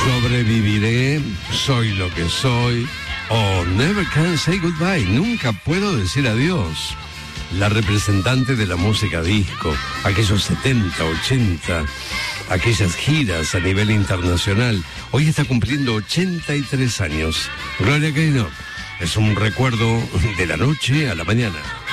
Sobreviviré, soy lo que soy, o Never Can Say Goodbye, nunca puedo decir adiós. La representante de la música disco, aquellos 70, 80, aquellas giras a nivel internacional, hoy está cumpliendo 83 años. Gloria Gaynor es un recuerdo de la noche a la mañana.